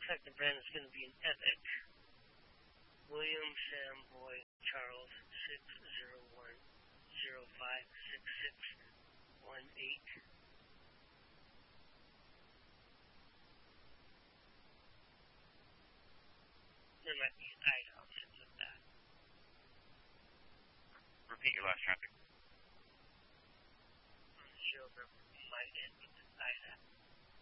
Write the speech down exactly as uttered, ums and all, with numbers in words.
like the brand is going to be an Epic. William Sam Boy Charles six zero one zero five six six one eight. There might be an I D option with that. Repeat your last traffic. On the show, there might end with an I D.